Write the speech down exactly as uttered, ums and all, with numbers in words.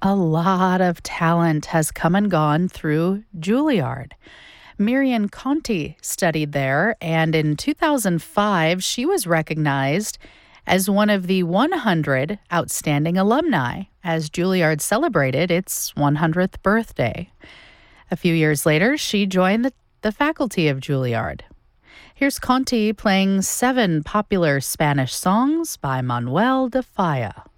A lot of talent has come and gone through Juilliard. Miriam Conti studied there, and in two thousand five, she was recognized as one of the one hundred outstanding alumni as Juilliard celebrated its one hundredth birthday. A few years later, she joined the, the faculty of Juilliard. Here's Conti playing seven popular Spanish songs by Manuel de Falla.